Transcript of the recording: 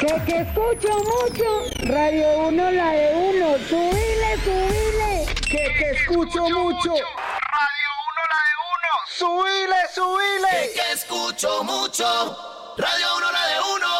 Que escucho mucho. Radio 1, la de 1. Subile, subile. Que escucho mucho. Radio 1, la de 1. Subile, subile. Que escucho mucho. Radio 1, la de 1.